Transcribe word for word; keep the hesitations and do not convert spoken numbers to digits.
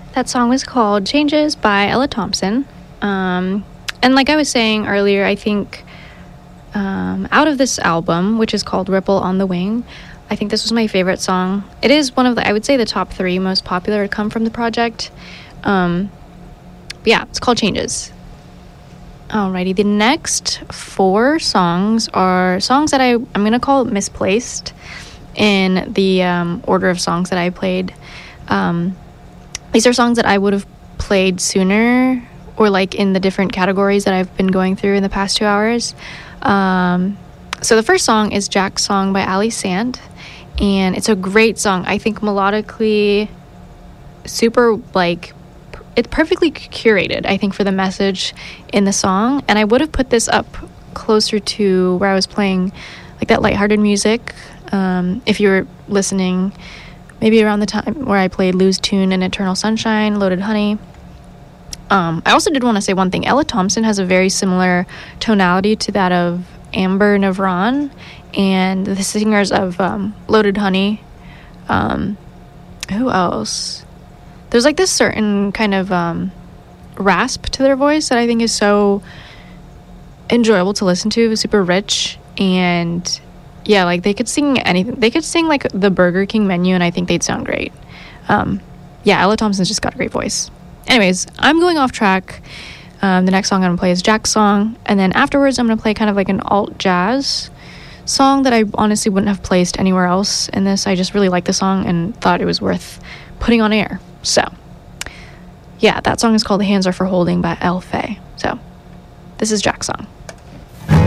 That song was called Changes by Ella Thompson. Um, and like I was saying earlier, I think um, out of this album, which is called Ripple on the Wing, I think this was my favorite song. It is one of the, I would say, the top three most popular to come from the project. Um, but yeah, it's called Changes. Alrighty, the next four songs are songs that I, I'm going to call misplaced in the um, order of songs that I played. Um, these are songs that I would have played sooner, or like in the different categories that I've been going through in the past two hours. Um, so the first song is Jack's Song by Ali Sand, and it's a great song. I think melodically super, like, it's perfectly curated, I think, for the message in the song. And I would have put this up closer to where I was playing like that lighthearted music, um, if you were listening maybe around the time where I played Lou's Tune and Eternal Sunshine, Loaded Honey. Um, I also did want to say one thing. Ella Thompson has a very similar tonality to that of Amber Navran and the singers of um, Loaded Honey. Um, who else? There's like this certain kind of um, rasp to their voice that I think is so enjoyable to listen to. It's super rich, and yeah, like they could sing anything. They could sing like the Burger King menu, and I think they'd sound great. Um, yeah, Ella Thompson's just got a great voice. Anyways, I'm going off track. Um, the next song I'm gonna play is Jack's Song, and then afterwards I'm gonna play kind of like an alt jazz song that I honestly wouldn't have placed anywhere else in this. I just really liked the song and thought it was worth putting on air. So, yeah, that song is called The Hands Are For Holding by El Faye. So, this is Jack's Song.